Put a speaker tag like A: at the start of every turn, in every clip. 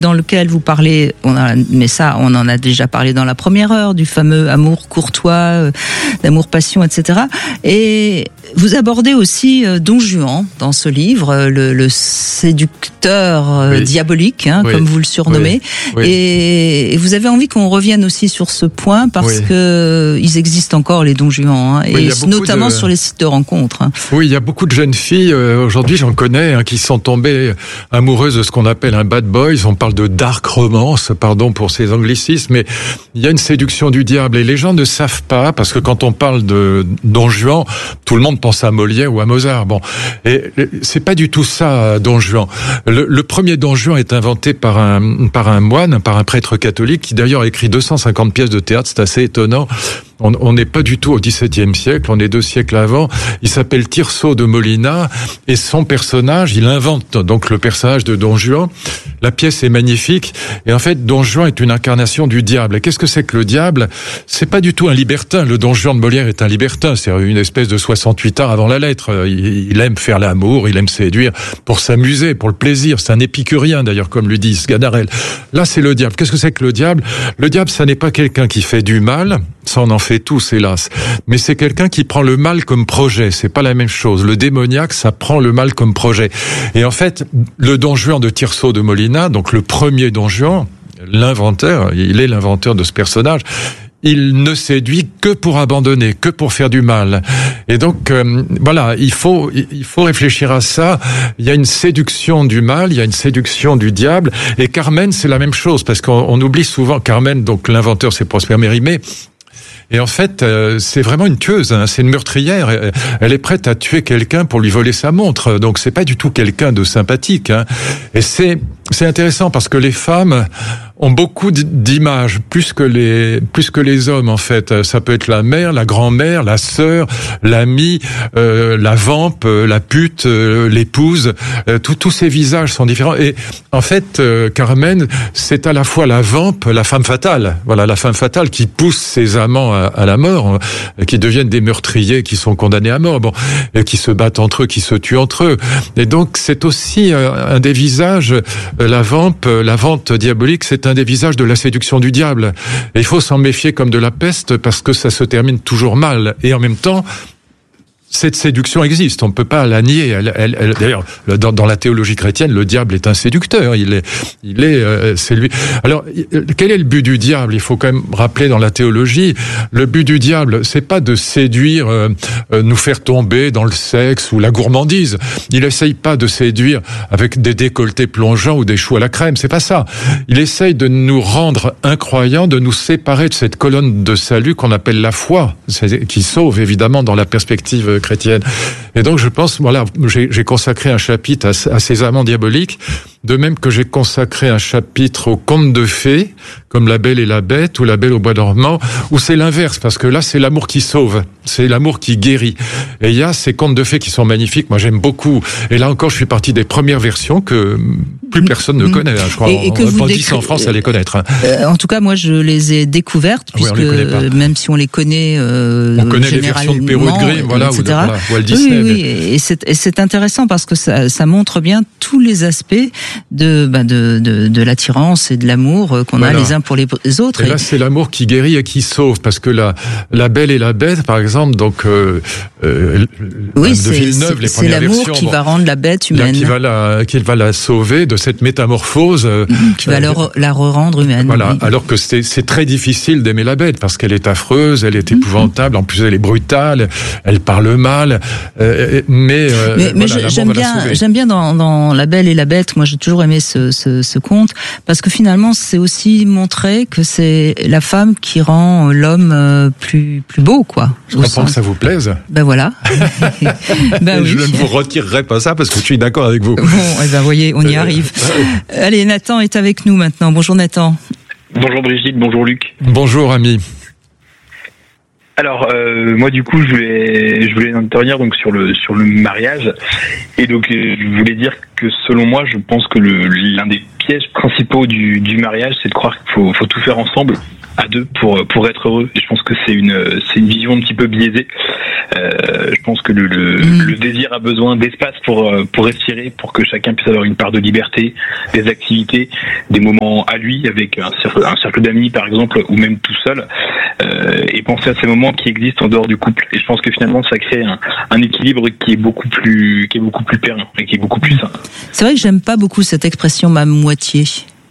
A: dans lequel vous parlez, mais ça, on en a déjà parlé dans la première heure, du fameux amour courtois, d'amour-passion, etc. Et vous abordez aussi Don Juan dans ce livre, le séducteur diabolique, comme vous le surnommez. Oui. Et vous avez envie qu'on revienne aussi sur ce point parce que ils existent encore, les Don Juan, et notamment sur les sites de rencontres.
B: Oui, il y a beaucoup de jeunes filles, aujourd'hui j'en connais, qui sont tombées amoureuses de ce qu'on appelle un bad boy. On parle de dark romance, pardon pour ces anglicismes, mais il y a une séduction du diable et les gens ne savent pas, parce que quand on parle de Don Juan, tout le monde pense à Molière ou à Mozart. Bon, et c'est pas du tout ça, Don Juan. Le premier Don Juan est inventé par un moine, par un prêtre catholique, qui d'ailleurs a écrit 250 pièces de théâtre, c'est assez étonnant. On n'est pas du tout au XVIIe siècle, on est 2 siècles avant. Il s'appelle Tirso de Molina, et son personnage, il invente donc le personnage de Don Juan. La pièce est magnifique, et en fait, Don Juan est une incarnation du diable. Et qu'est-ce que c'est que le diable? C'est pas du tout un libertin. Le Don Juan de Molière est un libertin, c'est une espèce de 68 ans avant la lettre. Il aime faire l'amour, il aime séduire pour s'amuser, pour le plaisir. C'est un épicurien d'ailleurs, comme lui dit Sganarelle. Là, c'est le diable. Qu'est-ce que c'est que le diable? Le diable, ça n'est pas quelqu'un qui fait du mal, ça on en fait tous, hélas. Mais c'est quelqu'un qui prend le mal comme projet. C'est pas la même chose. Le démoniaque, ça prend le mal comme projet. Et en fait, le Don Juan de Tirso de Molina, donc le premier Don Juan, l'inventeur, il est l'inventeur de ce personnage. Il ne séduit que pour abandonner, que pour faire du mal. Et donc, voilà, il faut réfléchir à ça. Il y a une séduction du mal, il y a une séduction du diable. Et Carmen, c'est la même chose, parce qu'on oublie souvent Carmen, donc l'inventeur, c'est Prosper Mérimée. Et en fait, c'est vraiment une tueuse, c'est une meurtrière. Elle est prête à tuer quelqu'un pour lui voler sa montre. Donc c'est pas du tout quelqu'un de sympathique. Et c'est intéressant parce que les femmes ont beaucoup d'images, plus que les hommes en fait. Ça peut être la mère, la grand-mère, la sœur, l'amie, la vampe, la pute, l'épouse. Tous ces visages sont différents. Et en fait, Carmen, c'est à la fois la vampe, la femme fatale. Voilà, la femme fatale qui pousse ses amants à la mort, qui deviennent des meurtriers, qui sont condamnés à mort, qui se battent entre eux, qui se tuent entre eux. Et donc c'est aussi un des visages, la vente diabolique, c'est un des visages de la séduction du diable. Et il faut s'en méfier comme de la peste parce que ça se termine toujours mal. Et en même temps, cette séduction existe, on ne peut pas la nier. D'ailleurs, dans la théologie chrétienne, le diable est un séducteur. C'est lui. Alors, quel est le but du diable? Il faut quand même rappeler dans la théologie, le but du diable, c'est pas de séduire, nous faire tomber dans le sexe ou la gourmandise. Il essaye pas de séduire avec des décolletés plongeants ou des choux à la crème. C'est pas ça. Il essaye de nous rendre incroyants, de nous séparer de cette colonne de salut qu'on appelle la foi, qui sauve évidemment dans la perspective chrétienne. Et donc je pense, voilà, j'ai consacré un chapitre à ces amants diaboliques, de même que j'ai consacré un chapitre aux contes de fées, comme La Belle et la Bête ou La Belle au bois dormant, où c'est l'inverse, parce que là c'est l'amour qui sauve, c'est l'amour qui guérit. Et il y a ces contes de fées qui sont magnifiques, moi j'aime beaucoup. Et là encore je suis parti des premières versions que plus personne ne connaît, je crois.
A: Et que vous
B: 10 en France à les connaître.
A: En tout cas, moi je les ai découvertes, puisque même si on les connaît,
B: on connaît les versions de Perrault et de Grimm, voilà, ou de Walt Disney.
A: Oui, et c'est intéressant parce que ça montre bien tous les aspects de l'attirance et de l'amour qu'on a les uns pour les autres.
B: Et là, c'est l'amour qui guérit et qui sauve, parce que la Belle et la Bête, par exemple, donc de Villeneuve, les premières versions,
A: c'est l'amour qui va rendre la bête humaine,
B: qui va la sauver de cette métamorphose,
A: qui va la re-rendre humaine.
B: Voilà, alors que c'est très difficile d'aimer la bête parce qu'elle est affreuse, elle est épouvantable, en plus elle est brutale, elle parle mal, mais j'aime bien dans La Belle et la Bête. Moi, j'ai toujours aimé ce conte parce que finalement, c'est aussi montrer que c'est la femme qui rend l'homme plus beau, quoi. Je comprends que ça vous plaise.
A: Ben voilà.
B: Oui. Je ne vous retirerai pas ça parce que je suis d'accord avec vous.
A: Bon, voyez, on y arrive. Allez, Nathan est avec nous maintenant. Bonjour Nathan.
C: Bonjour Brigitte, bonjour Luc.
B: Bonjour ami.
C: Alors moi du coup je voulais intervenir donc sur le mariage, et donc je voulais dire que selon moi je pense que l'un des pièges principaux du mariage, c'est de croire qu'il faut tout faire ensemble, à deux pour être heureux. Et je pense que c'est une vision un petit peu biaisée. Je pense que le désir a besoin d'espace pour respirer, pour que chacun puisse avoir une part de liberté, des activités, des moments à lui avec un cercle d'amis par exemple, ou même tout seul, et penser à ces moments qui existent en dehors du couple. Et je pense que finalement ça crée un équilibre qui est beaucoup plus pérenne et qui est beaucoup plus sain.
A: C'est vrai que j'aime pas beaucoup cette expression ma moitié.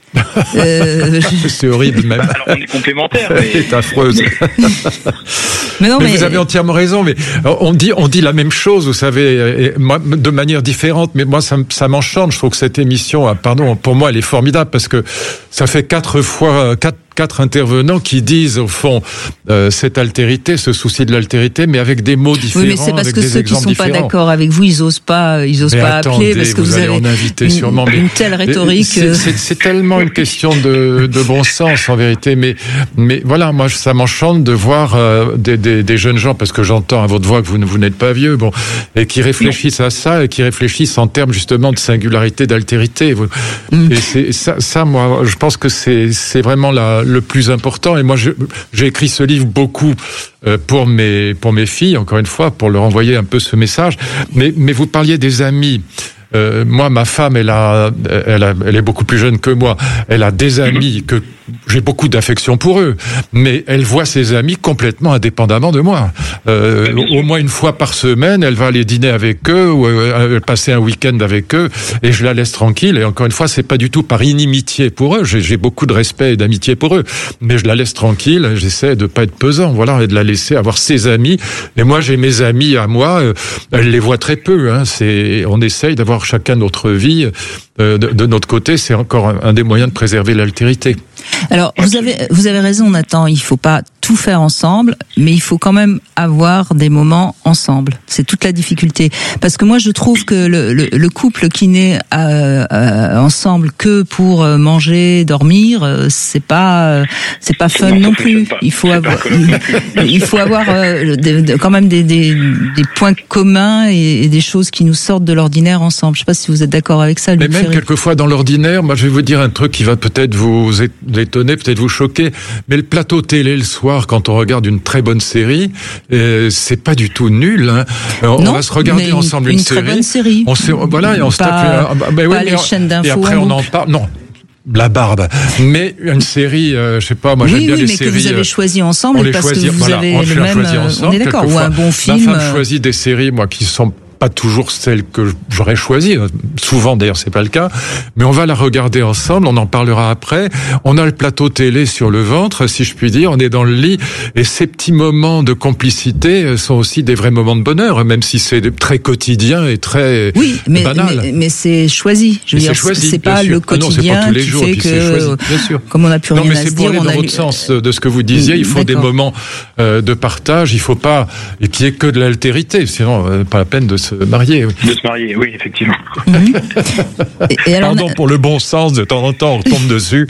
B: C'est horrible même.
C: Alors on est complémentaires. Mais...
B: C'est affreuse.
A: mais
B: vous avez entièrement raison. Mais on dit la même chose, vous savez, et moi, de manière différente. Mais moi, ça m'enchante. Je trouve que cette émission, pour moi, elle est formidable parce que ça fait quatre intervenants qui disent au fond cette altérité, ce souci de l'altérité, mais avec des mots différents.
A: Oui, mais c'est parce que ceux qui sont pas d'accord avec vous, ils osent pas appeler parce que vous avez une telle rhétorique.
B: C'est tellement une question de bon sens en vérité. Mais voilà, moi ça m'enchante de voir des jeunes gens, parce que j'entends à votre voix que vous n'êtes pas vieux, et qui réfléchissent à ça et qui réfléchissent en termes justement de singularité, d'altérité. Et c'est ça, moi, je pense que c'est vraiment le plus important. Et moi, j'ai écrit ce livre beaucoup pour mes filles, encore une fois, pour leur envoyer un peu ce message. Mais vous parliez des amis. Moi, ma femme, elle est beaucoup plus jeune que moi. Elle a des amis que j'ai beaucoup d'affection pour eux, mais elle voit ses amis complètement indépendamment de moi. Au moins une fois par semaine, elle va aller dîner avec eux ou passer un week-end avec eux, et je la laisse tranquille. Et encore une fois, c'est pas du tout par inimitié pour eux. J'ai beaucoup de respect et d'amitié pour eux, mais je la laisse tranquille. J'essaie de pas être pesant, et de la laisser avoir ses amis. Et moi, j'ai mes amis à moi. Elle les voit très peu. On essaye d'avoir chacun notre vie. De notre côté, c'est encore un des moyens de préserver l'altérité.
A: Alors, vous avez raison, Nathan, il faut pas tout faire ensemble, mais il faut quand même avoir des moments ensemble. C'est toute la difficulté. Parce que moi, je trouve que le couple qui n'est ensemble que pour manger, dormir, c'est pas fun non plus. Il faut avoir quand même des points communs et des choses qui nous sortent de l'ordinaire ensemble. Je sais pas si vous êtes d'accord avec ça, Luc.
B: Mais même quelquefois dans l'ordinaire, moi je vais vous dire un truc qui va peut-être vous étonner, peut-être vous choquer, mais le plateau télé le soir, quand on regarde une très bonne série, c'est pas du tout nul. On va se regarder ensemble une série.
A: Très bonne série.
B: On se tape
A: les chaînes d'infos.
B: Et après on en parle. Non. La barbe. Mais une série, je sais pas, moi j'aime bien les séries.
A: Oui, mais que vous avez choisi ensemble parce que vous avez le même. On est d'accord. Ou un bon film.
B: Ma femme choisit des séries, moi, qui sont pas toujours celle que j'aurais choisie. Souvent, d'ailleurs, c'est pas le cas. Mais on va la regarder ensemble. On en parlera après. On a le plateau télé sur le ventre, si je puis dire. On est dans le lit. Et ces petits moments de complicité sont aussi des vrais moments de bonheur, même si c'est très quotidien et très banal.
A: Mais c'est choisi. Je veux dire, c'est pas le quotidien qui fait que, comme on n'a plus rien à se dire. Non, mais c'est pour aller dans votre sens de ce
B: que vous disiez. Il faut des moments de partage. Il faut pas qu'il y ait que de l'altérité. Sinon, pas la peine de se marier.
C: De se marier, oui, effectivement.
A: Et alors,
B: pardon pour le bon sens, de temps en temps, on retombe dessus.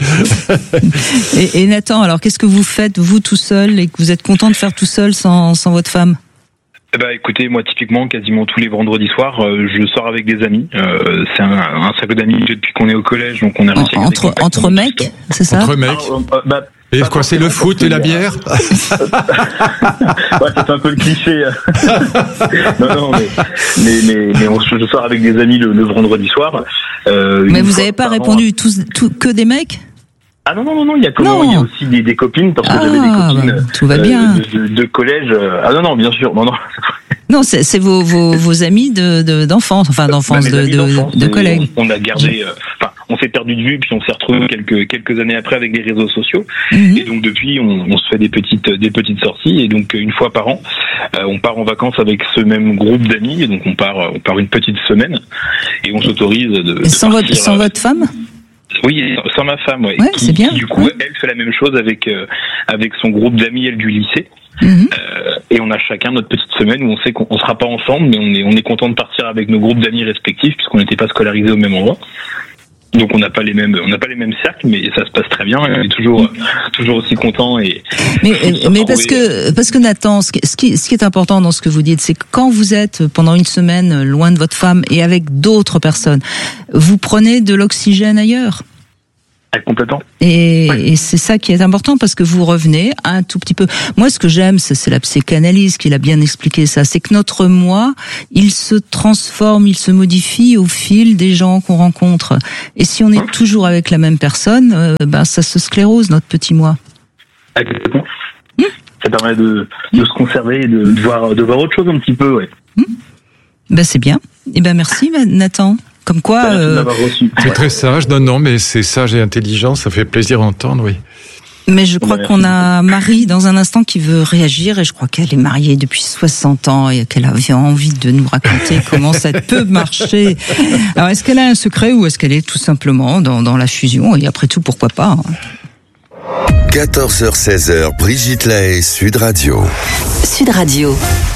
A: Et Nathan, alors qu'est-ce que vous faites, vous, tout seul, et que vous êtes content de faire tout seul sans votre femme ?
C: Écoutez, moi typiquement quasiment tous les vendredis soirs, je sors avec des amis. C'est un cercle d'amis depuis qu'on est au collège, donc on a réussi
A: entre mecs, c'est ça ?
B: Entre mecs. Et quoi, c'est le foot et la bière ?
C: Ouais, c'est un peu le cliché. Non, mais je sors avec des amis le vendredi soir.
A: Mais vous n'avez pas répondu que des mecs ?
C: Ah non, il y a aussi des copines, parce que j'avais des copines
A: tout va bien.
C: De collège. Ah non, bien sûr, non.
A: Non, c'est vos amis d'enfance, enfin d'enfance, de collègues.
C: On a gardé, on s'est perdu de vue, puis on s'est retrouvés quelques années après avec les réseaux sociaux. Et donc depuis, on se fait des petites sorties, et donc une fois par an, on part en vacances avec ce même groupe d'amis. Et donc on part une petite semaine, et on s'autorise de
A: sans votre femme.
C: Oui, sans ma femme,
A: ouais, qui
C: du coup, elle fait la même chose avec son groupe d'amis, elle, du lycée. Et on a chacun notre petite semaine où on sait qu'on sera pas ensemble, mais on est content de partir avec nos groupes d'amis respectifs, puisqu'on n'était pas scolarisés au même endroit. Donc on n'a pas les mêmes cercles, mais ça se passe très bien. On est toujours aussi content mais
A: parce que Nathan, ce qui est important dans ce que vous dites, c'est que quand vous êtes pendant une semaine loin de votre femme et avec d'autres personnes, vous prenez de l'oxygène ailleurs.
C: Complètement.
A: Et c'est ça qui est important parce que vous revenez un tout petit peu. Moi, ce que j'aime, c'est la psychanalyse qui l'a bien expliqué ça. C'est que notre moi, il se transforme, il se modifie au fil des gens qu'on rencontre. Et si on est toujours avec la même personne, ça se sclérose, notre petit moi.
C: Exactement. Ça permet de se conserver et de voir autre chose un petit peu, ouais.
A: C'est bien. Et merci, Nathan. Comme quoi,
B: c'est très sage. Non, mais c'est sage et intelligent. Ça fait plaisir d'entendre, oui.
A: Mais je crois qu'on a Marie dans un instant qui veut réagir et je crois qu'elle est mariée depuis 60 ans et qu'elle avait envie de nous raconter comment ça peut marcher. Alors, est-ce qu'elle a un secret ou est-ce qu'elle est tout simplement dans la fusion et après tout, pourquoi pas
D: 14h-16h, Brigitte Lahaie, Sud Radio.
E: Sud Radio.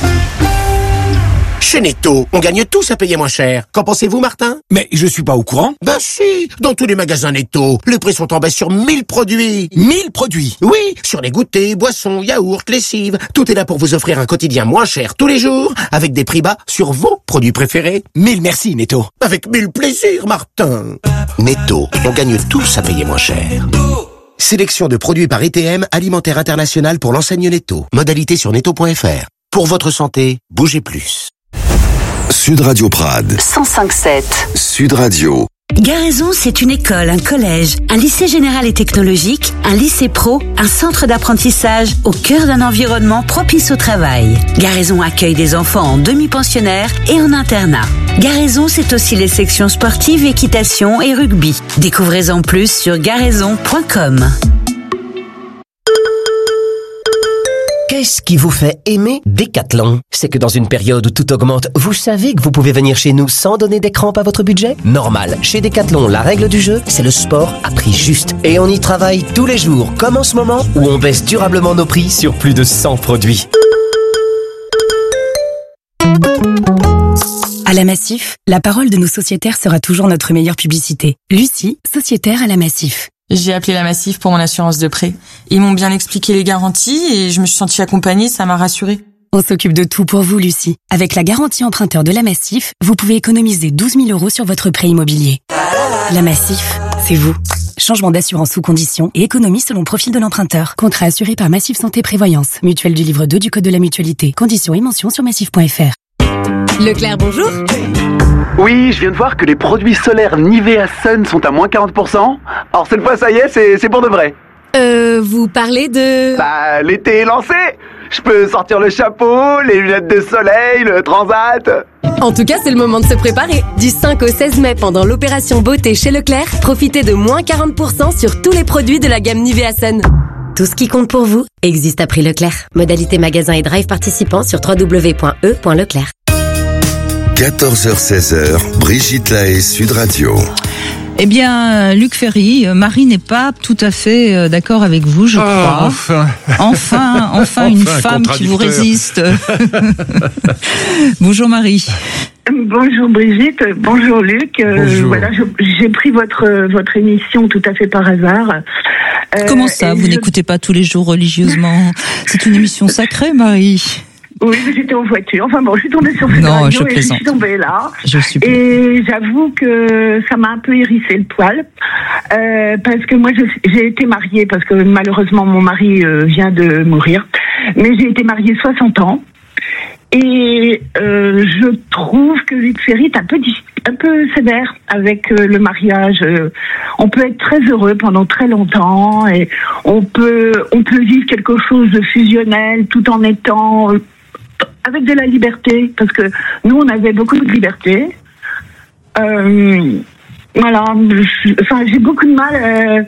F: Chez Netto, on gagne tous à payer moins cher. Qu'en pensez-vous, Martin?
G: Mais je suis pas au courant.
F: Ben si, dans tous les magasins Netto, les prix sont en baisse sur 1000 produits.
G: 1000 produits?
F: Oui, sur les goûters, boissons, yaourts, lessives. Tout est là pour vous offrir un quotidien moins cher tous les jours, avec des prix bas sur vos produits préférés.
G: 1000 merci, Netto.
F: Avec 1000 plaisirs, Martin. Netto, on gagne tous à payer moins cher. Sélection de produits par ETM, Alimentaire International pour l'enseigne Netto. Modalité sur netto.fr. Pour votre santé, bougez plus.
D: Sud Radio Prades.
E: 105.7.
D: Sud Radio.
E: Garaison, c'est une école, un collège, un lycée général et technologique, un lycée pro, un centre d'apprentissage au cœur d'un environnement propice au travail. Garaison accueille des enfants en demi-pensionnaire et en internat. Garaison, c'est aussi les sections sportives, équitation et rugby. Découvrez-en plus sur garaison.com.
H: Qu'est-ce qui vous fait aimer Decathlon? C'est que dans une période où tout augmente, vous savez que vous pouvez venir chez nous sans donner des crampes à votre budget? Normal. Chez Decathlon, la règle du jeu, c'est le sport à prix juste. Et on y travaille tous les jours, comme en ce moment, où on baisse durablement nos prix sur plus de 100 produits.
I: À la Massif, la parole de nos sociétaires sera toujours notre meilleure publicité. Lucie, sociétaire à la Massif.
J: J'ai appelé la Massif pour mon assurance de prêt. Ils m'ont bien expliqué les garanties et je me suis sentie accompagnée, ça m'a rassurée.
I: On s'occupe de tout pour vous, Lucie. Avec la garantie emprunteur de la Massif, vous pouvez économiser 12 000 € sur votre prêt immobilier. La Massif, c'est vous. Changement d'assurance sous conditions et économie selon profil de l'emprunteur. Contrat assuré par Massif Santé Prévoyance. Mutuelle du livre 2 du Code de la Mutualité. Conditions et mentions sur massif.fr.
K: Leclerc, bonjour.
L: Oui, je viens de voir que les produits solaires Nivea Sun sont à moins 40%. Alors cette fois, ça y est, c'est pour de vrai.
K: Vous parlez de...
L: L'été est lancé. Je peux sortir le chapeau, les lunettes de soleil, le transat.
K: En tout cas, c'est le moment de se préparer. Du 5 au 16 mai, pendant l'opération beauté chez Leclerc, profitez de moins 40% sur tous les produits de la gamme Nivea Sun.
M: Tout ce qui compte pour vous existe à prix Leclerc. Modalité magasin et drive participants sur www.e.leclerc.
D: 14h-16h, Brigitte Lahaie, Sud Radio.
A: Eh bien, Luc Ferry, Marie n'est pas tout à fait d'accord avec vous, je crois. Enfin une femme qui vous résiste. Bonjour Marie.
N: Bonjour Brigitte, bonjour Luc.
B: Bonjour.
N: Voilà, j'ai pris votre émission tout à fait par hasard.
A: Comment ça, vous n'écoutez pas tous les jours religieusement? C'est une émission sacrée, Marie.
N: Oui, mais j'étais en voiture. Enfin bon, je suis tombée sur cette radio et je suis tombée là. Et j'avoue que ça m'a un peu hérissé le poil. Parce que moi, j'ai été mariée, parce que malheureusement, mon mari vient de mourir. Mais j'ai été mariée 60 ans. Et je trouve que Luc Ferry est un peu sévère avec le mariage. On peut être très heureux pendant très longtemps et on peut vivre quelque chose de fusionnel tout en étant avec de la liberté, parce que nous on avait beaucoup de liberté. Voilà, j'ai beaucoup de mal.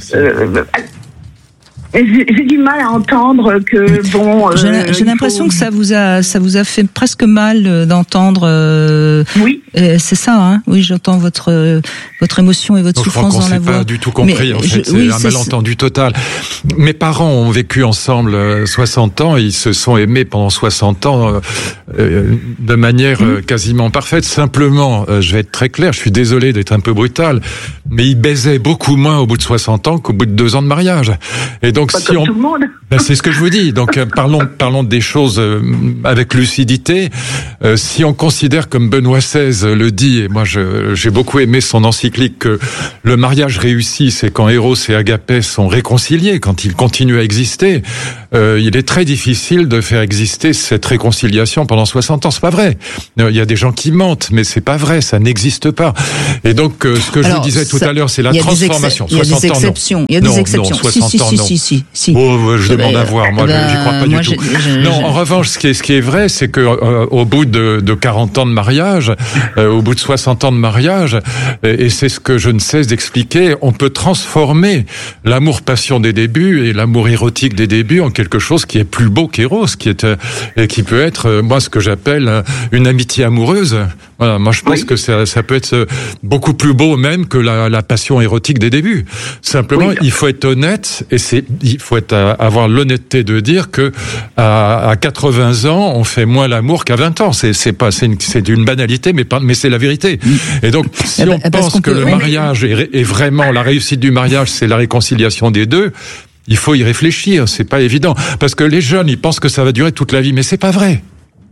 N: J'ai du mal à entendre que
A: j'ai l'impression que ça vous a fait presque mal d'entendre.
N: Oui.
A: C'est ça, hein. Oui, j'entends votre émotion et votre souffrance dans la voix.
B: Je crois qu'on s'est pas du tout compris. C'est un malentendu total. Mes parents ont vécu ensemble 60 ans. Ils se sont aimés pendant 60 ans de manière quasiment parfaite. Simplement, je vais être très clair. Je suis désolé d'être un peu brutal, mais ils baisaient beaucoup moins au bout de 60 ans qu'au bout de 2 ans de mariage. Et donc donc,
N: pas comme tout le monde.
B: C'est ce que je vous dis. Donc, parlons des choses avec lucidité. Si on considère, comme Benoît XVI le dit, et moi j'ai beaucoup aimé son encyclique, que le mariage réussi, c'est quand Eros et Agapès sont réconciliés, quand ils continuent à exister. Il est très difficile de faire exister cette réconciliation pendant 60 ans. C'est pas vrai. Il y a des gens qui mentent, mais c'est pas vrai. Ça n'existe pas. Et donc, ce que je vous disais tout à l'heure, c'est la transformation.
A: Il y a des exceptions. Il y a des exceptions.
B: 60 ans, non.
A: Si.
B: Oh, je demande à voir. Moi, j'y crois pas du tout. Non, en revanche, ce qui est vrai, c'est que au bout de 40 ans de mariage, au bout de 60 ans de mariage, et c'est ce que je ne cesse d'expliquer, on peut transformer l'amour-passion des débuts et l'amour érotique des débuts en quelque chose qui est plus beau qu'Eros, qui peut être, moi, ce que j'appelle une amitié amoureuse. Voilà, moi, je pense que ça peut être beaucoup plus beau même que la passion érotique des débuts. Simplement, il faut être honnête, et il faut avoir l'honnêteté de dire que à 80 ans, on fait moins l'amour qu'à 20 ans. C'est une banalité, mais c'est la vérité. Et donc, si on pense que le mariage est vraiment la réussite du mariage, c'est la réconciliation des deux, il faut y réfléchir. C'est pas évident, parce que les jeunes, ils pensent que ça va durer toute la vie, mais c'est pas vrai.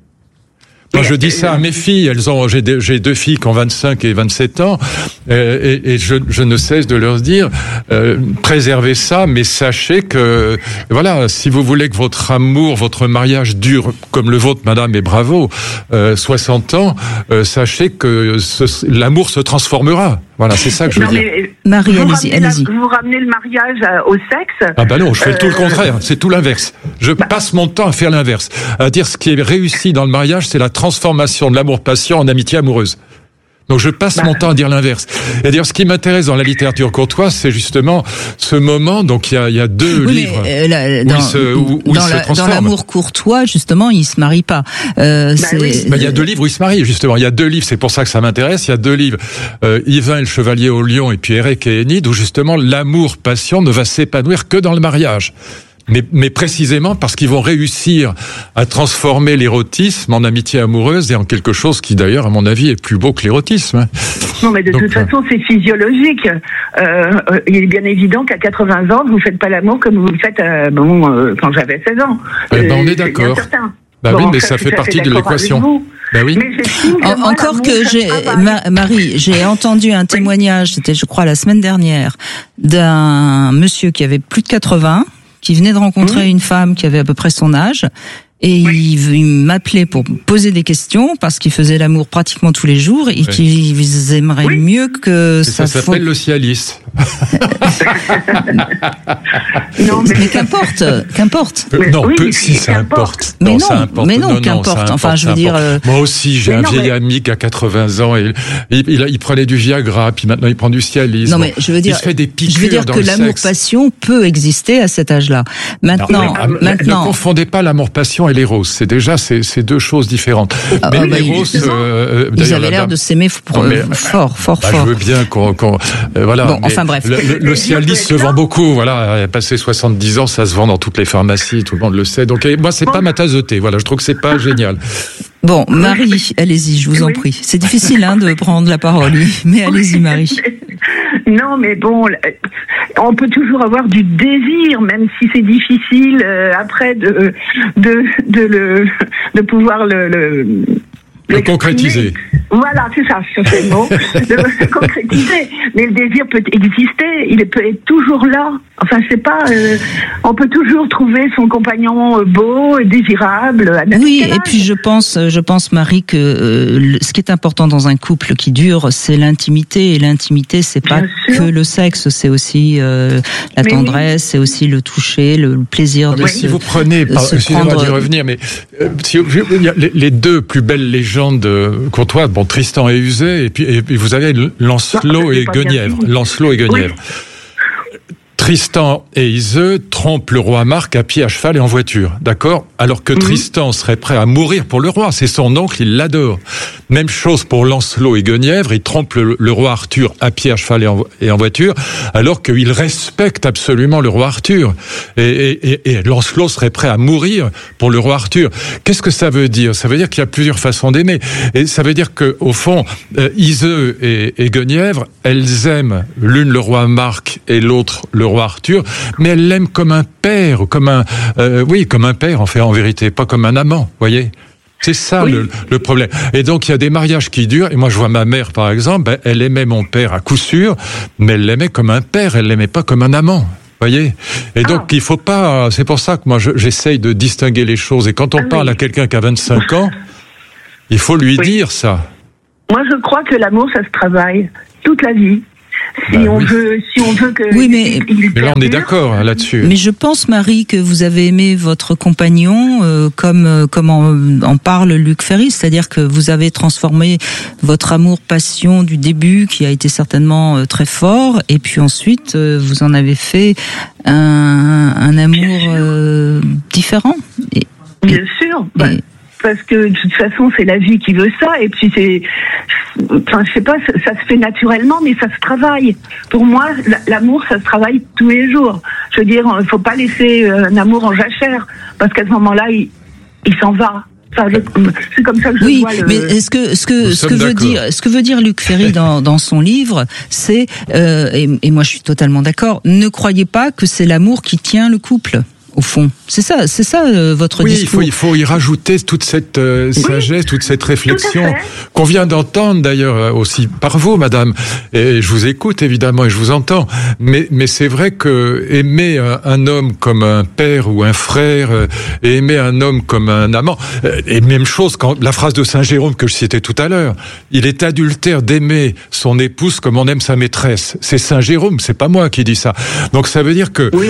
B: Moi, je dis ça à mes filles. J'ai 2 filles qui ont 25 et 27 ans, et je ne cesse de leur dire, préservez ça, mais sachez que, voilà, si vous voulez que votre amour, votre mariage dure comme le vôtre, madame, et bravo, 60 ans, sachez que l'amour se transformera. Voilà, c'est ça que je veux dire.
A: Marie, allez-y.
N: Vous ramenez le mariage au sexe.
B: Ah non, je fais tout le contraire. C'est tout l'inverse. Je passe mon temps à faire l'inverse. À dire ce qui est réussi dans le mariage, c'est la transformation de l'amour-passion en amitié amoureuse. Donc je passe mon temps à dire l'inverse. Et à dire ce qui m'intéresse dans la littérature courtoise, c'est justement ce moment. Donc il y a 2 livres où il se transforme.
A: Dans l'amour courtois, justement, il se marie pas.
B: Il y a 2 livres où il se marie, justement. Il y a 2 livres, c'est pour ça que ça m'intéresse. Il y a 2 livres, Yvain et le Chevalier au Lion, et puis Érec et Énide, où justement l'amour-passion ne va s'épanouir que dans le mariage. Mais précisément parce qu'ils vont réussir à transformer l'érotisme en amitié amoureuse et en quelque chose qui, d'ailleurs, à mon avis, est plus beau que l'érotisme.
N: Non, mais de toute façon, c'est physiologique. Il est bien évident qu'à 80 ans, vous ne faites pas l'amour comme vous le faites quand j'avais 16 ans.
B: On est d'accord. Oui, mais ça fait partie de l'équation. Oui.
A: Encore que Marie, j'ai entendu un témoignage, c'était, je crois, la semaine dernière, d'un monsieur qui avait plus de 80, qui venait de rencontrer une femme qui avait à peu près son âge, et il m'appelait pour poser des questions parce qu'il faisait l'amour pratiquement tous les jours et qu'ils aimeraient mieux que
B: ça s'appelle le Cialis.
A: Non, mais qu'importe.
B: Si ça importe.
A: Mais non,
B: ça importe.
A: Mais non, qu'importe. Enfin, je veux dire.
B: Moi aussi, j'ai un vieil ami qui a 80 ans et il prenait du Viagra, puis maintenant il prend du Cialis.
A: Non, mais je veux dire.
B: Il se fait des piqûres.
A: Je veux dire que l'amour-passion peut exister à cet âge-là. Maintenant.
B: Ne confondez pas l'amour-passion et l'éros. C'est déjà ces 2 choses différentes. Mais l'éros,
A: ils avaient l'air de s'aimer fort.
B: Je veux bien qu'on voilà.
A: Bon, enfin bref.
B: Le Cialis se vend beaucoup. Voilà, passé 70 ans, ça se vend dans toutes les pharmacies. Tout le monde le sait. Donc moi, c'est pas ma tasse de thé. Voilà, je trouve que c'est pas génial.
A: Bon, Marie, allez-y, je vous en prie. C'est difficile de prendre la parole, mais allez-y, Marie.
N: Non, mais bon, on peut toujours avoir du désir, même si c'est difficile après de pouvoir
B: le concrétiser.
N: Voilà, c'est ça, c'est le mot, de le concrétiser. Mais le désir peut exister, il peut être toujours là. Enfin, je sais pas, on peut toujours trouver son compagnon beau, désirable.
A: Oui, et puis je pense, Marie, que ce qui est important dans un couple qui dure, c'est l'intimité. Et l'intimité, c'est pas que le sexe, c'est aussi la tendresse, c'est aussi le toucher, le plaisir de
B: si vous prenez, excusez-moi d'y revenir, mais les 2 plus belles légendes courtoises, Tristan et Usée, et puis vous avez Lancelot et Guenièvre. Tristan et Iseux trompent le roi Marc à pied, à cheval et en voiture, d'accord ? Alors que Tristan serait prêt à mourir pour le roi, c'est son oncle, il l'adore. Même chose pour Lancelot et Guenièvre, ils trompent le roi Arthur à pied, à cheval et en voiture, alors qu'il respecte absolument le roi Arthur. Et Lancelot serait prêt à mourir pour le roi Arthur. Qu'est-ce que ça veut dire ? Ça veut dire qu'il y a plusieurs façons d'aimer. Et ça veut dire que, au fond, Iseux et Guenièvre, elles aiment l'une le roi Marc et l'autre le roi Arthur, mais elle l'aime comme un père, comme un père en vérité, pas comme un amant, voyez. C'est ça le problème. Et donc il y a des mariages qui durent. Et moi je vois ma mère par exemple, elle aimait mon père à coup sûr, mais elle l'aimait comme un père, elle l'aimait pas comme un amant. Voyez. Et donc il faut pas. C'est pour ça que moi j'essaye de distinguer les choses. Et quand on parle à quelqu'un qui a 25 ans, il faut lui dire ça.
N: Moi je crois que l'amour ça se travaille toute la vie. Si on veut que...
A: Oui, mais
B: là, on est d'accord là-dessus.
A: Mais je pense, Marie, que vous avez aimé votre compagnon comme en parle Luc Ferry, c'est-à-dire que vous avez transformé votre amour-passion du début, qui a été certainement très fort, et puis ensuite, vous en avez fait un amour différent.
N: Bien sûr. Parce que de toute façon, c'est la vie qui veut ça, et puis je sais pas, ça se fait naturellement, mais ça se travaille. Pour moi, l'amour, ça se travaille tous les jours. Je veux dire, il faut pas laisser un amour en jachère, parce qu'à ce moment-là, il s'en va. Enfin, c'est comme ça que je vois le...
A: mais ce que veut dire Luc Ferry dans son livre, c'est et moi je suis totalement d'accord. Ne croyez pas que c'est l'amour qui tient le couple. Au fond, c'est ça votre discours.
B: Oui, il faut y rajouter toute cette sagesse, toute cette réflexion qu'on vient d'entendre d'ailleurs aussi par vous, madame. Et je vous écoute évidemment et je vous entends. Mais c'est vrai que aimer un homme comme un père ou un frère, et aimer un homme comme un amant, et même chose quand la phrase de Saint Jérôme que je citais tout à l'heure, il est adultère d'aimer son épouse comme on aime sa maîtresse. C'est Saint Jérôme, c'est pas moi qui dis ça. Donc ça veut dire que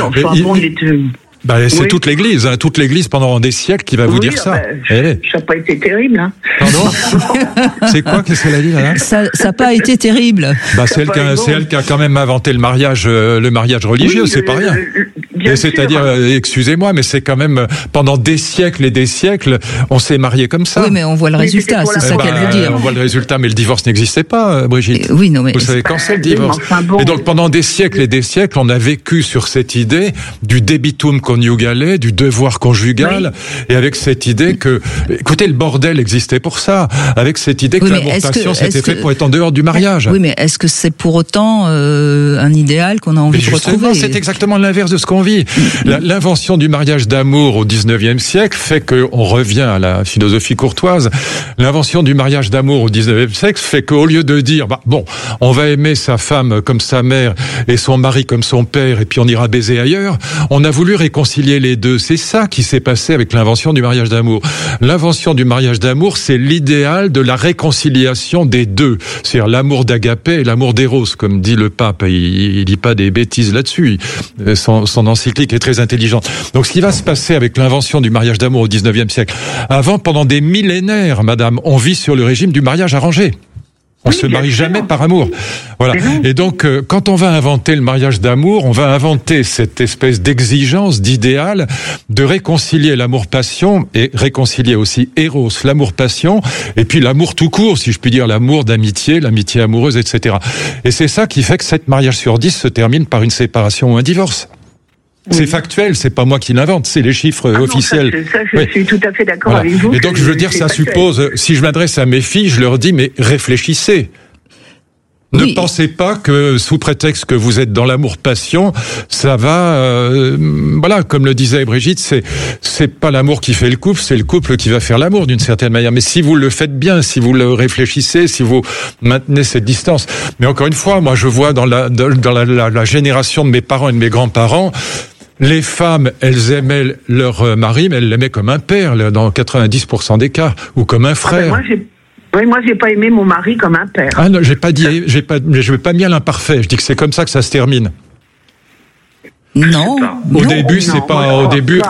B: c'est toute l'Église pendant des siècles qui va vous dire ça.
N: Ça n'a pas été terrible. Hein.
B: Pardon. C'est quoi qu'est-ce qu'elle a dit là?
A: Ça n'a pas été terrible.
B: C'est elle qui a quand même inventé le mariage religieux, c'est pas rien. C'est-à-dire, excusez-moi, mais c'est quand même pendant des siècles et des siècles, on s'est marié comme ça.
A: Oui, mais on voit le résultat, c'est ça qu'elle veut dire.
B: On voit le résultat, mais le divorce n'existait pas, Brigitte.
A: Oui, non, mais
B: vous savez quand c'est le divorce. Et donc pendant des siècles et des siècles, on a vécu sur cette idée du debitum conjugale, du devoir conjugal, et avec cette idée que, écoutez, le bordel existait pour ça, avec cette idée que l'amour-passion c'était fait pour être en dehors du mariage.
A: Oui, mais est-ce que c'est pour autant un idéal qu'on a envie de retrouver?
B: C'est exactement l'inverse de ce qu'on vit. L'invention du mariage d'amour au 19e siècle fait qu'on revient à la philosophie courtoise. L'invention du mariage d'amour au 19e siècle fait qu'au lieu de dire, on va aimer sa femme comme sa mère et son mari comme son père et puis on ira baiser ailleurs, on a voulu réconcilier les deux. C'est ça qui s'est passé avec l'invention du mariage d'amour. L'invention du mariage d'amour, c'est l'idéal de la réconciliation des deux. C'est-à-dire l'amour d'Agapé et l'amour d'Éros, comme dit le pape. Il dit pas des bêtises là-dessus. Son encyclique est très intelligente. Donc ce qui va se passer avec l'invention du mariage d'amour au 19e siècle. Avant, pendant des millénaires, madame, on vit sur le régime du mariage arrangé. On se marie jamais par amour. Voilà. Et donc, quand on va inventer le mariage d'amour, on va inventer cette espèce d'exigence, d'idéal, de réconcilier l'amour-passion et réconcilier aussi Éros, l'amour-passion, et puis l'amour tout court, si je puis dire, l'amour d'amitié, l'amitié amoureuse, etc. Et c'est ça qui fait que 7 mariages sur 10 se terminent par une séparation ou un divorce. C'est factuel, c'est pas moi qui l'invente, c'est les chiffres officiels.
N: Je suis tout à fait d'accord avec vous.
B: Et donc je veux dire, ça suppose, si je m'adresse à mes filles, je leur dis, mais réfléchissez. Ne pensez pas que, sous prétexte que vous êtes dans l'amour-passion, ça va, comme le disait Brigitte, c'est pas l'amour qui fait le couple, c'est le couple qui va faire l'amour d'une certaine manière. Mais si vous le faites bien, si vous le réfléchissez, si vous maintenez cette distance. Mais encore une fois, moi je vois dans la génération de mes parents et de mes grands-parents, les femmes, elles aimaient leur mari, mais elles l'aimaient comme un père, dans 90% des cas, ou comme un frère.
N: Moi, j'ai pas aimé mon mari comme un père.
B: Ah non, je vais pas mis à l'imparfait. Je dis que c'est comme ça que ça se termine.
A: Non.
B: Au début, c'est pas au début.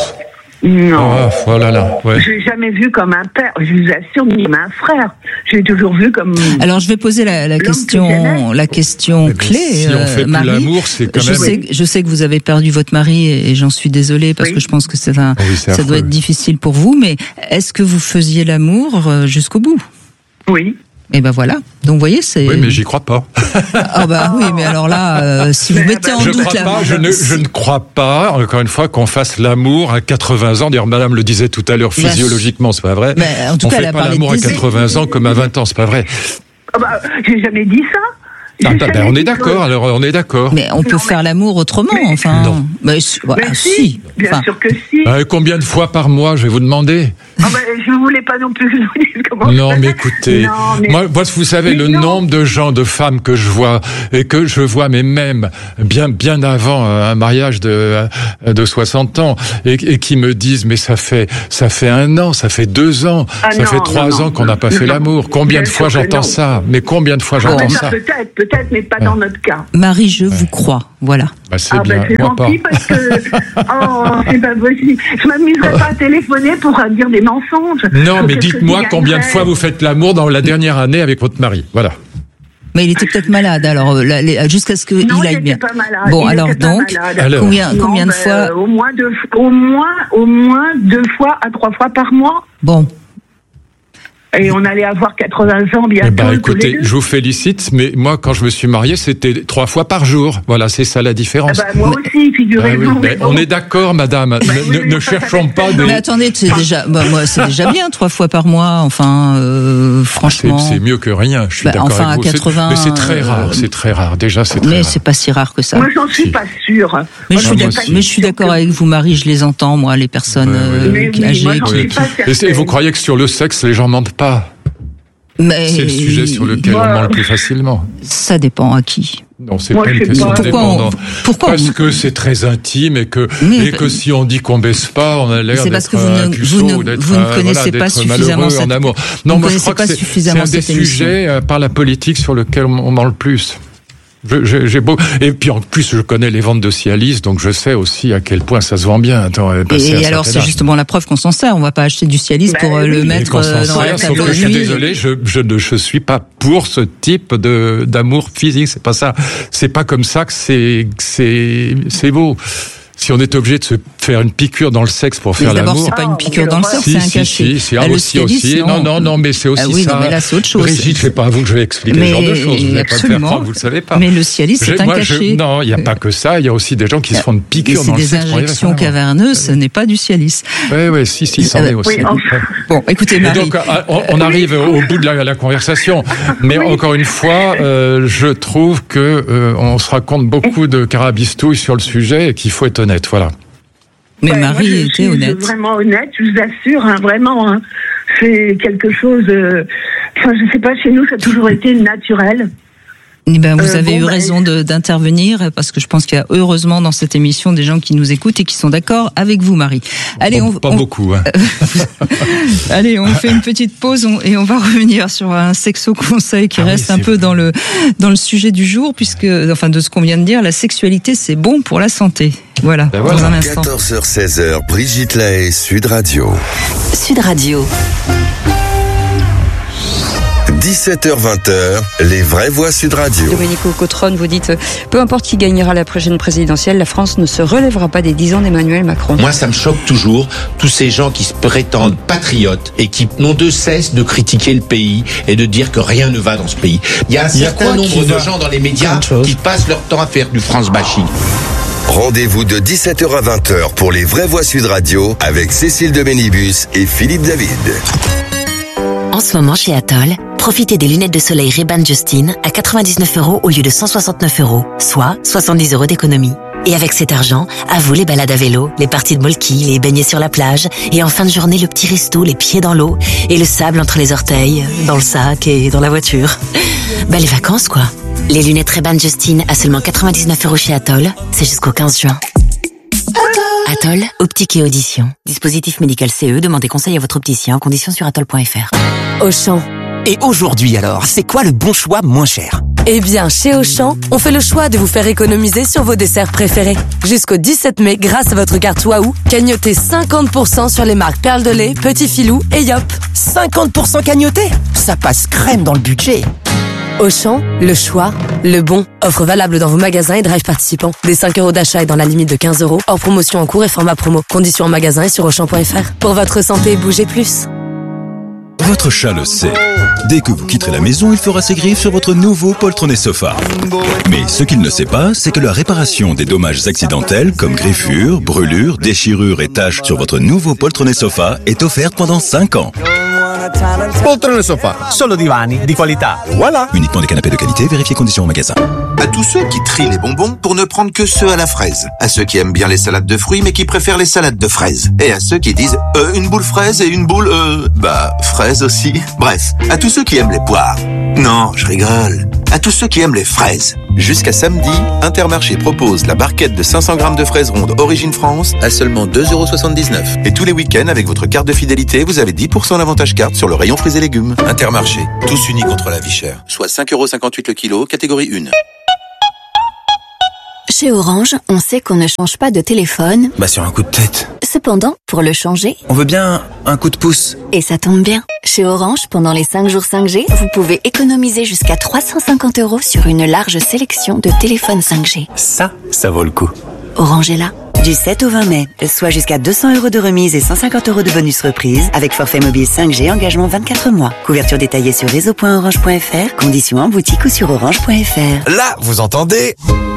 N: Non.
B: Voilà là. Ouais.
N: Je l'ai jamais vu comme un père. Je vous assure, ni un frère. Je l'ai toujours vu comme.
A: Alors, je vais poser la question clé.
B: Si on fait
A: Marie,
B: plus l'amour, c'est quand même.
A: Je sais que vous avez perdu votre mari et j'en suis désolée parce que je pense que ça doit être difficile pour vous. Mais est-ce que vous faisiez l'amour jusqu'au bout?
N: Oui.
A: Et ben voilà. Donc vous voyez, c'est.
B: Oui, mais j'y crois pas.
A: Oui, mais alors là, si vous mettez en doute
B: je ne crois pas, encore une fois, qu'on fasse l'amour à 80 ans. D'ailleurs, madame le disait tout à l'heure, physiologiquement, c'est pas vrai.
A: En tout cas,
B: on fait pas l'amour à 80 ans comme à 20 ans, c'est pas vrai.
N: J'ai jamais dit ça.
B: On est d'accord, alors on est d'accord.
A: Mais on peut faire l'amour autrement, enfin.
B: Non.
A: Mais si.
N: Bien sûr que si.
B: Combien de fois par mois, je vais vous demander?
N: Je ne voulais pas non plus que je vous dise comment.
B: Non, mais écoutez, moi, vous savez, le nombre de gens, de femmes que je vois, et que je vois, mais même bien avant un mariage de 60 ans, et qui me disent, mais ça fait 1 an, ça fait 2 ans, ça fait 3 ans qu'on n'a pas fait l'amour. Combien de fois j'entends ça? Mais combien de fois j'entends ça?
N: Peut-être, mais pas dans notre cas.
A: Marie, je vous crois, voilà.
B: C'est bien.
N: C'est gentil parce que c'est pas possible. Je m'amuserais pas à téléphoner pour dire des mensonges.
B: Non, mais dites-moi combien de fois vous faites l'amour dans la dernière année avec votre mari, voilà.
A: Mais il était peut-être malade, alors jusqu'à ce qu'il aille bien.
N: Pas malade.
A: Bon, alors donc, combien de fois?
N: Au moins 2 fois à 3 fois par mois.
A: Bon.
N: Et on allait avoir 80 ans bientôt.
B: Écoutez, je vous félicite, mais moi, quand je me suis marié, c'était 3 fois par jour. Voilà, c'est ça la différence.
N: Moi aussi, figurez-vous.
B: On est d'accord, madame. Ne cherchons pas de...
A: Mais attendez, c'est déjà bien, 3 fois par mois. Enfin, franchement.
B: C'est mieux que rien. Je suis d'accord avec vous.
A: 80.
B: Mais c'est très rare. Déjà, c'est très rare.
A: Mais c'est pas si rare que ça.
N: Moi, j'en suis pas sûre.
A: Mais je suis d'accord avec vous, Marie. Je les entends, moi, les personnes âgées.
B: Et vous croyez que sur le sexe, les gens mentent pas? C'est le sujet sur lequel on ment le plus facilement.
A: Ça dépend à qui.
B: Non, c'est pas une question de dépendance.
A: Pourquoi
B: Parce que c'est très intime et que si on dit qu'on baisse pas, on a l'air d'être un puceau ou d'être malheureux en amour. Non, moi je crois que c'est un des sujets par la politique sur lequel on ment le plus. Et puis en plus je connais les ventes de Cialis, donc je sais aussi à quel point ça se vend bien.
A: Et alors c'est justement la preuve qu'on s'en sert. On va pas acheter du Cialis pour le mettre dans la table de nuit.
B: Je suis désolé, je suis pas pour ce type d'amour physique. C'est pas ça. C'est pas comme ça que c'est beau. Si on est obligé de se faire une piqûre dans le sexe pour faire l'amour...
A: D'abord, c'est pas une piqûre dans le sexe, c'est un cachet.
B: Aussi. Non, mais c'est aussi ça.
A: Mais là, c'est autre chose.
B: Brigitte, c'est pas à vous que je vais expliquer ce genre de choses. Vous n'allez pas me faire croire que vous le savez pas.
A: Mais le Cialis, c'est un cachet.
B: Non, il n'y a pas que ça. Il y a aussi des gens qui se font une piqûre dans le sexe.
A: C'est des injections caverneuses, ce n'est pas du Cialis.
B: Oui, c'en est aussi.
A: Bon, écoutez, Marie.
B: Donc, on arrive au bout de la conversation. Mais encore une fois, je trouve que on se raconte beaucoup de carabistouilles sur le sujet et qu'il faut être honnête, voilà.
A: Mais Marie était honnête.
N: Vraiment honnête, je vous assure, vraiment. C'est quelque chose... je sais pas, chez nous, ça a toujours été naturel.
A: Vous avez eu raison d'intervenir, parce que je pense qu'il y a heureusement dans cette émission des gens qui nous écoutent et qui sont d'accord avec vous, Marie. Allez,
B: beaucoup. Hein.
A: Allez, on fait une petite pause et on va revenir sur un sexo-conseil qui reste un peu dans le sujet du jour, puisque, de ce qu'on vient de dire, la sexualité, c'est bon pour la santé. Voilà, dans un instant.
D: 14h-16h, Brigitte Lahaie, Sud Radio.
E: Sud Radio.
D: 17h-20h, les vraies voix Sud Radio.
O: Domenico Cotron, vous dites, peu importe qui gagnera la prochaine présidentielle, la France ne se relèvera pas des 10 ans d'Emmanuel Macron.
P: Moi, ça me choque toujours, tous ces gens qui se prétendent patriotes et qui n'ont de cesse de critiquer le pays et de dire que rien ne va dans ce pays. Il y a un certain nombre de gens dans les médias qui passent leur temps à faire du France bashing.
D: Rendez-vous de 17h à 20h pour les vraies voix Sud Radio avec Cécile de Bénibus et Philippe David.
Q: En ce moment, chez Atoll, profitez des lunettes de soleil Ray-Ban Justin à 99 € au lieu de 169 €, soit 70 € d'économie. Et avec cet argent, à vous les balades à vélo, les parties de molki, les baignets sur la plage, et en fin de journée, le petit resto, les pieds dans l'eau, et le sable entre les orteils, dans le sac et dans la voiture. Les vacances, quoi. Les lunettes Ray-Ban Justin à seulement 99 € chez Atoll, c'est jusqu'au 15 juin. Atoll, optique et audition. Dispositif médical CE, demandez conseil à votre opticien en conditions sur atoll.fr.
R: Auchan. Et aujourd'hui alors, c'est quoi le bon choix moins cher ?
K: Eh bien, chez Auchan, on fait le choix de vous faire économiser sur vos desserts préférés. Jusqu'au 17 mai, grâce à votre carte Waouh, cagnotez 50% sur les marques Perle de lait, Petit Filou et Yop.
R: 50% cagnoté ? Ça passe crème dans le budget.
K: Auchan, le choix, le bon. Offre valable dans vos magasins et drive participants. Des 5 € d'achat et dans la limite de 15 €. Hors promotion en cours et format promo. Conditions en magasin et sur Auchan.fr. Pour votre santé, bougez plus.
S: Votre chat le sait. Dès que vous quitterez la maison, il fera ses griffes sur votre nouveau poltronné sofa. Mais ce qu'il ne sait pas, c'est que la réparation des dommages accidentels, comme griffures, brûlures, déchirures et taches sur votre nouveau poltronné sofa est offerte pendant 5 ans.
G: Poltrone Sofa, solo divani di qualità. Voilà.
S: Uniquement des canapés de qualité, vérifiez conditions en magasin.
T: À tous ceux qui trient les bonbons pour ne prendre que ceux à la fraise. À ceux qui aiment bien les salades de fruits mais qui préfèrent les salades de fraises. Et à ceux qui disent une boule fraise et une boule fraise aussi. Bref, à tous ceux qui aiment les poires. Non, je rigole. À tous ceux qui aiment les fraises. Jusqu'à samedi, Intermarché propose la barquette de 500 grammes de fraises rondes Origine France à seulement 2,79 €. Et tous les week-ends, avec votre carte de fidélité, vous avez 10% d'avantage carte sur le rayon fruits et légumes. Intermarché, tous unis contre la vie chère. Soit 5,58 € le kilo, catégorie 1.
U: Chez Orange, on sait qu'on ne change pas de téléphone.
G: Sur un coup de tête.
U: Cependant, pour le changer,
G: On veut bien un coup de pouce.
U: et ça tombe bien. Chez Orange, pendant les 5 jours 5G, vous pouvez économiser jusqu'à 350 € sur une large sélection de téléphones 5G.
G: Ça vaut le coup.
U: Orange est là.
V: Du 7 au 20 mai, soit jusqu'à 200 € de remise et 150 € de bonus reprise avec forfait mobile 5G engagement 24 mois. Couverture détaillée sur réseau.orange.fr, conditions en boutique ou sur orange.fr.
G: Là, vous entendez?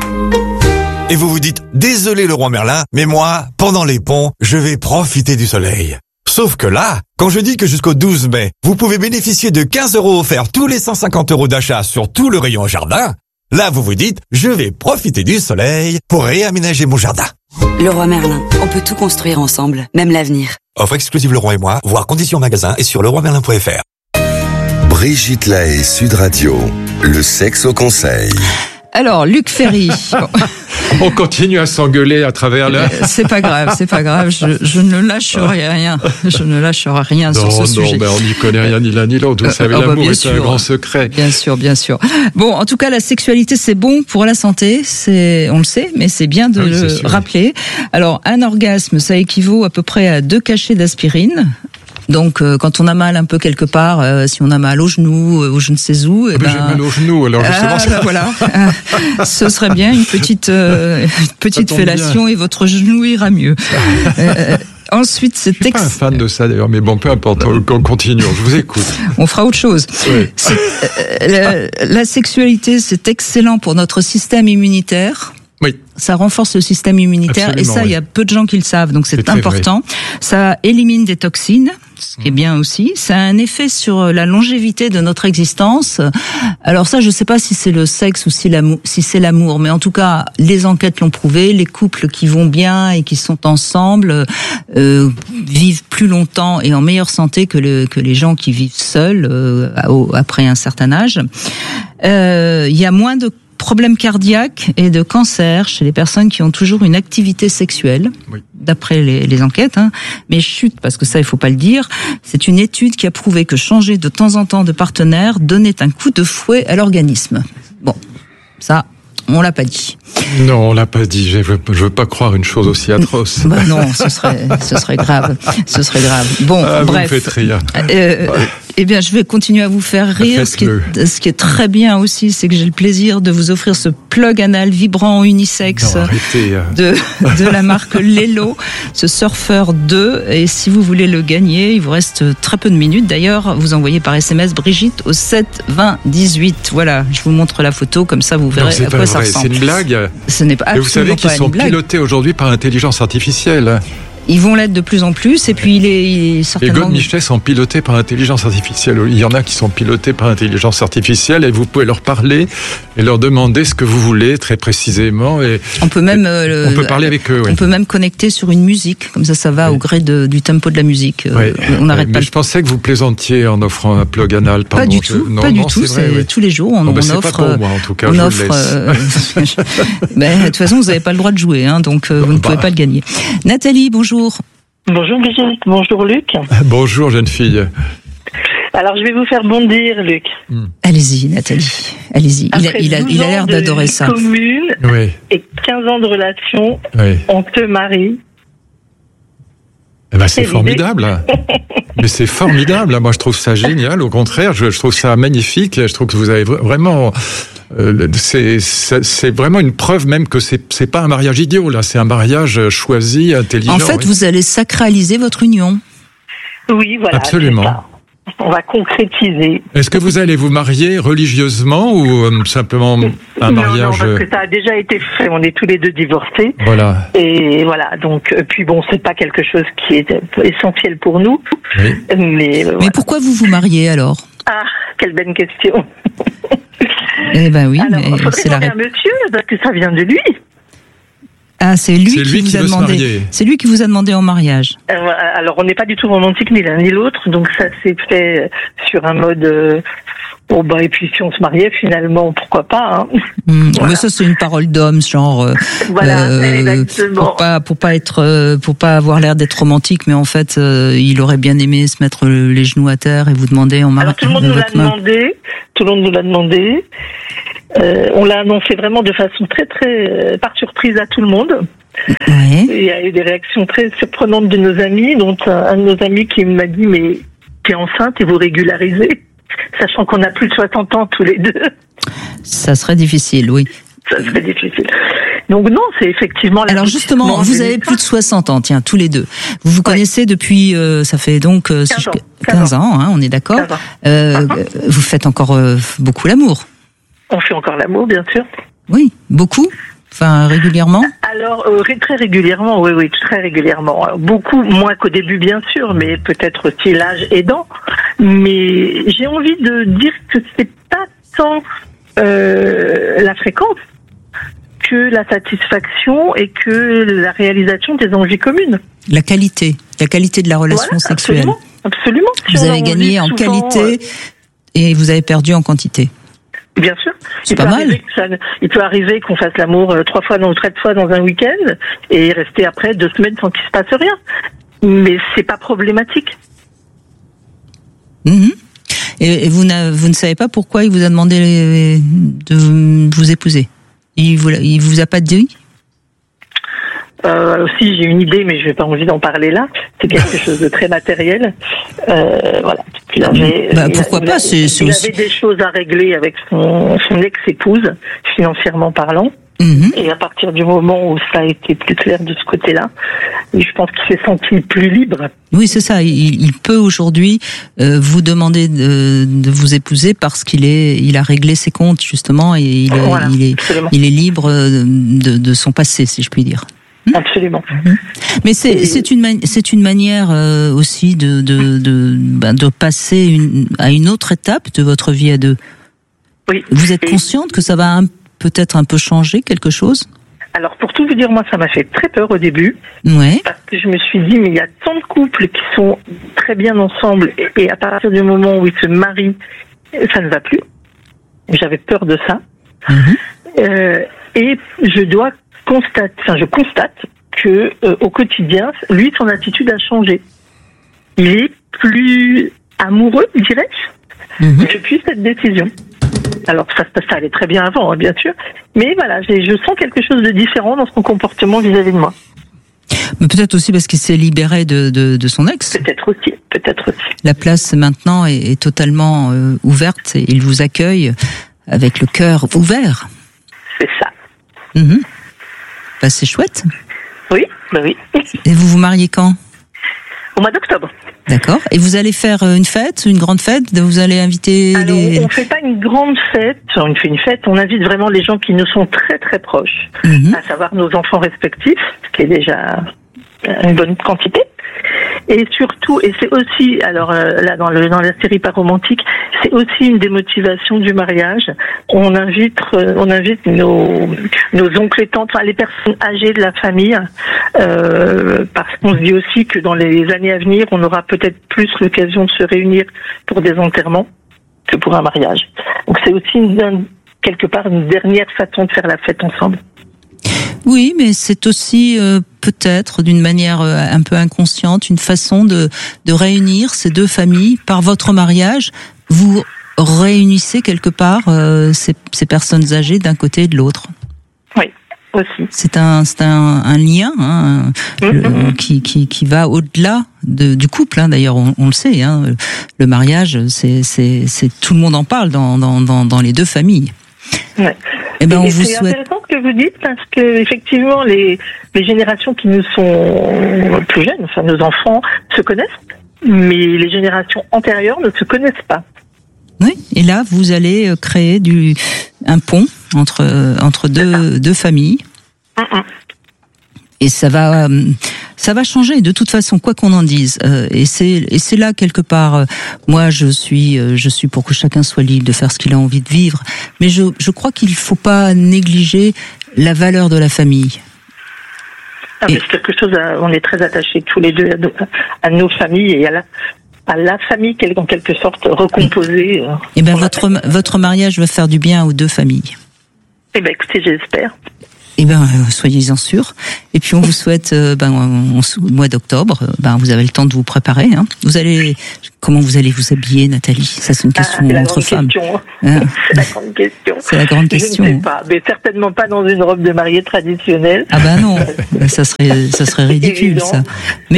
G: Et vous vous dites, désolé Leroy Merlin, mais moi, pendant les ponts, je vais profiter du soleil. Sauf que là, quand je dis que jusqu'au 12 mai, vous pouvez bénéficier de 15 € offerts tous les 150 € d'achat sur tout le rayon jardin, là vous vous dites, je vais profiter du soleil pour réaménager mon jardin.
V: Leroy Merlin, on peut tout construire ensemble, même l'avenir.
G: Offre exclusive Leroy et moi, voir conditions magasin et sur leroymerlin.fr.
D: Brigitte Lahaie, Sud Radio, le sexe au conseil.
A: Alors, Luc Ferry.
B: On continue à s'engueuler à travers l'heure.
A: C'est pas grave. Je ne lâcherai rien. Je ne lâcherai rien sur ce sujet.
B: Non, on n'y connaît rien ni l'un ni l'autre. Vous savez, l'amour est un grand secret.
A: Bien sûr. Bon, en tout cas, la sexualité, c'est bon pour la santé. On le sait, mais c'est bien de le rappeler. Alors, un orgasme, ça équivaut à peu près à 2 cachets d'aspirine. Donc, quand on a mal un peu quelque part, si on a mal au genou, ou je ne sais où,
B: j'ai mal au genou, alors justement.
A: Voilà, ce serait bien une petite fellation et votre genou ira mieux. Ensuite, c'est
B: je suis pas un fan de ça d'ailleurs, mais bon, peu importe, on continue, je vous écoute.
A: On fera autre chose.
B: Oui.
A: La sexualité, c'est excellent pour notre système immunitaire.
B: Oui.
A: Ça renforce le système immunitaire. Absolument, et ça, il y a peu de gens qui le savent, donc c'est important. Ça élimine des toxines, ce qui est bien aussi. Ça a un effet sur la longévité de notre existence. Alors ça, je sais pas si c'est le sexe ou si c'est l'amour, mais en tout cas, les enquêtes l'ont prouvé. Les couples qui vont bien et qui sont ensemble vivent plus longtemps et en meilleure santé que les gens qui vivent seuls après un certain âge. Il y a moins de problèmes cardiaques et de cancer chez les personnes qui ont toujours une activité sexuelle, d'après les enquêtes. Mais chut, parce que ça, il faut pas le dire. C'est une étude qui a prouvé que changer de temps en temps de partenaire donnait un coup de fouet à l'organisme. Bon, ça, on l'a pas dit.
B: Non, on l'a pas dit. Je veux pas croire une chose aussi atroce.
A: Non, ce serait grave. Bon, bref.
B: Vous me faites rire.
A: Eh bien, je vais continuer à vous faire rire. Ce qui est très bien aussi, c'est que j'ai le plaisir de vous offrir ce plug anal vibrant unisexe de la marque Lelo, ce Surfer 2. Et si vous voulez le gagner, il vous reste très peu de minutes. D'ailleurs, vous envoyez par SMS Brigitte au 7 20 18. Voilà, je vous montre la photo, comme ça vous verrez à quoi ça ressemble.
B: C'est une blague.
A: Ce n'est pas.
B: Et vous savez qu'ils sont pilotés aujourd'hui par intelligence artificielle.
A: Ils vont l'être de plus en plus, et puis il est certainement...
B: Les godemichets sont pilotés par intelligence artificielle. Il y en a qui sont pilotés par intelligence artificielle, et vous pouvez leur parler et leur demander ce que vous voulez très précisément. Et
A: on peut même
B: on peut parler avec eux.
A: On peut même connecter sur une musique, comme ça va au gré du tempo de la musique. On n'arrête pas.
B: Mais je pensais que vous plaisantiez en offrant un plug anal.
A: Pas du tout. C'est tous les jours. On offre.
B: C'est pas pour moi en tout cas.
A: On offre. De toute façon, vous n'avez pas le droit de jouer, donc vous ne pouvez pas le gagner. Nathalie, bonjour.
W: Bonjour Brigitte, bonjour Luc.
B: Bonjour jeune fille.
W: Alors je vais vous faire bondir Luc.
A: Allez-y Nathalie, allez-y. Il a l'air d'adorer ça.
W: Commune et 15 ans de relation, on te marie.
B: Eh ben, c'est formidable. Mais c'est formidable. Moi je trouve ça génial. Au contraire, je trouve ça magnifique. Je trouve que vous avez vraiment... c'est vraiment une preuve même que c'est pas un mariage idiot là, c'est un mariage choisi, intelligent.
A: En fait, vous allez sacraliser votre union.
W: Oui, voilà.
B: Absolument.
W: On va concrétiser.
B: Est-ce que vous allez vous marier religieusement ou simplement un mariage?
W: Non, parce que ça a déjà été fait. On est tous les deux divorcés.
B: Voilà.
W: Et voilà. Donc, puis bon, c'est pas quelque chose qui est essentiel pour nous.
B: Oui.
W: Mais
A: voilà. Pourquoi vous vous mariez alors?
W: Ah, quelle bonne question.
A: Eh ben oui,
W: alors,
A: mais c'est la réponse.
W: Monsieur, parce que ça vient de lui.
A: Ah, c'est lui qui vous a demandé. C'est lui qui vous a demandé en mariage.
W: Alors, on n'est pas du tout romantique ni l'un ni l'autre, donc ça s'est fait sur un mode. Et puis si on se mariait finalement, pourquoi pas. Hein.
A: Voilà. Mais ça c'est une parole d'homme, genre. Pour pas avoir l'air d'être romantique, mais en fait, il aurait bien aimé se mettre les genoux à terre et vous demander en mariage.
W: Alors tout le monde nous l'a demandé. Tout le monde nous l'a demandé. On l'a annoncé vraiment de façon très très par surprise à tout le monde.
A: Ouais.
W: Il y a eu des réactions très surprenantes de nos amis, dont un de nos amis qui m'a dit mais t'es enceinte et vous régularisez, sachant qu'on a plus de 60 ans tous les deux.
A: Ça serait difficile, oui.
W: Ça serait difficile. Donc non, c'est effectivement.
A: Alors justement, vous avez plus de 60 ans, tiens, tous les deux. Vous vous connaissez depuis, ça fait donc 15 ans, hein, on est d'accord. Vous faites encore beaucoup l'amour.
W: On fait encore l'amour, bien sûr.
A: Oui, beaucoup. Enfin, régulièrement.
W: Alors très régulièrement, oui, très régulièrement. Beaucoup moins qu'au début, bien sûr, mais peut-être aussi l'âge aidant. Mais j'ai envie de dire que c'est pas tant la fréquence que la satisfaction et que la réalisation des envies communes.
A: La qualité de la relation sexuelle.
W: Absolument.
A: Vous avez gagné en qualité et vous avez perdu en quantité.
W: Bien sûr.
A: C'est pas mal.
W: Il peut arriver qu'on fasse l'amour 3 fois dans un week-end et rester après 2 semaines sans qu'il se passe rien. Mais c'est pas problématique.
A: Mmh. Et vous ne savez pas pourquoi il vous a demandé de vous épouser? Il vous a pas dit?
W: Si, j'ai une idée, mais je n'ai pas envie d'en parler là. C'est quelque chose de très matériel. Voilà.
A: Pourquoi pas?
W: Il avait des choses à régler avec son ex-épouse, financièrement parlant.
A: Mmh.
W: Et à partir du moment où ça a été plus clair de ce côté-là, je pense qu'il s'est senti plus libre.
A: Oui, c'est ça. Il peut aujourd'hui vous demander de vous épouser parce qu'il a réglé ses comptes justement et il est libre de son passé, si je puis dire.
W: Absolument.
A: Mais c'est une manière aussi de passer à une autre étape de votre vie à deux.
W: Oui.
A: Vous êtes consciente que ça va peut-être un peu changer quelque chose?
W: Alors pour tout vous dire, moi ça m'a fait très peur au début.
A: Ouais.
W: Parce que je me suis dit mais il y a tant de couples qui sont très bien ensemble et à partir du moment où ils se marient, ça ne va plus. J'avais peur de ça. Et je constate que au quotidien, lui, son attitude a changé. Il est plus amoureux, dirais-je, depuis cette décision. Alors ça allait très bien avant, hein, bien sûr, mais voilà, je sens quelque chose de différent dans son comportement vis-à-vis de moi.
A: Mais peut-être aussi parce qu'il s'est libéré de son ex.
W: Peut-être aussi.
A: La place maintenant est totalement ouverte et il vous accueille avec le cœur ouvert.
W: C'est ça.
A: Bah, c'est chouette.
W: Oui.
A: Et vous vous mariez quand?
W: Au mois d'octobre.
A: D'accord. Et vous allez faire une grande fête? Vous allez inviter
W: on ne fait pas une grande fête. On fait une fête. On invite vraiment les gens qui nous sont très très proches, à savoir nos enfants respectifs, ce qui est déjà une bonne quantité. Et surtout, et c'est aussi, alors là dans la série Pas romantique, c'est aussi une des motivations du mariage. On invite nos oncles et tantes, enfin les personnes âgées de la famille, parce qu'on se dit aussi que dans les années à venir, on aura peut-être plus l'occasion de se réunir pour des enterrements que pour un mariage. Donc c'est aussi quelque part une dernière façon de faire la fête ensemble.
A: Oui, mais c'est aussi peut-être d'une manière un peu inconsciente une façon de réunir ces deux familles par votre mariage. Vous réunissez quelque part ces personnes âgées d'un côté et de l'autre.
W: Oui, aussi.
A: C'est un lien qui va au-delà du couple. Hein. D'ailleurs, on le sait. Hein. Le mariage, c'est tout le monde en parle dans les deux familles.
W: Ouais.
A: Eh ben,
W: c'est intéressant ce que vous dites parce que effectivement les générations qui nous sont plus jeunes, enfin nos enfants, se connaissent mais les générations antérieures ne se connaissent pas.
A: Oui, et là, vous allez créer un pont entre deux familles. Et ça va changer de toute façon, quoi qu'on en dise. Et c'est là quelque part. Moi, je suis pour que chacun soit libre de faire ce qu'il a envie de vivre. Mais je crois qu'il faut pas négliger la valeur de la famille.
W: Ah, mais c'est quelque chose. On est très attachés tous les deux à nos familles et à la famille en quelque sorte recomposée.
A: Et ben votre mariage va faire du bien aux deux familles.
W: Eh ben écoutez, j'espère.
A: Eh ben, soyez-en sûrs. Et puis on vous souhaite, au mois d'octobre, vous avez le temps de vous préparer. Hein. Comment vous allez vous habiller, Nathalie? Ça, c'est une question entre femmes.
W: C'est la grande question.
A: C'est la grande question.
W: Je ne sais pas, mais certainement pas dans une robe de mariée traditionnelle.
A: Ah ben non, ça serait ridicule évident. Ça.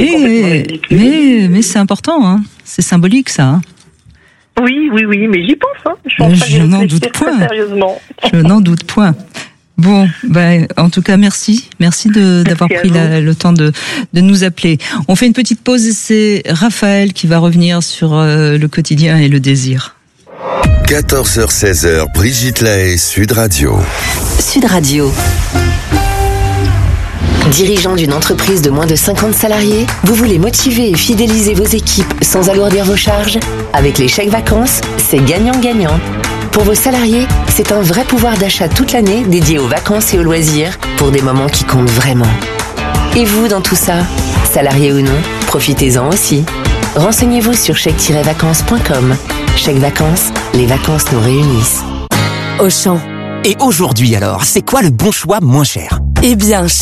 A: Mais c'est important, hein. C'est symbolique ça. Hein.
W: Oui, mais j'y pense. Hein. Je
A: n'en doute point.
W: Sérieusement.
A: Je n'en doute point. Bon, en tout cas, merci d'avoir pris le temps de nous appeler. On fait une petite pause et c'est Raphaël qui va revenir sur le quotidien et le désir.
D: 14h-16h, Brigitte Lahaie, Sud Radio.
K: Sud Radio. Dirigeant d'une entreprise de moins de 50 salariés, vous voulez motiver et fidéliser vos équipes sans alourdir vos charges? Avec les chèques vacances, c'est gagnant-gagnant. Pour vos salariés, c'est un vrai pouvoir d'achat toute l'année dédié aux vacances et aux loisirs pour des moments qui comptent vraiment. Et vous, dans tout ça, salarié ou non, profitez-en aussi. Renseignez-vous sur chèque-vacances.com. Chèque vacances, les vacances nous réunissent.
R: Auchan. Et aujourd'hui alors, c'est quoi le bon choix moins cher?
K: Eh bien,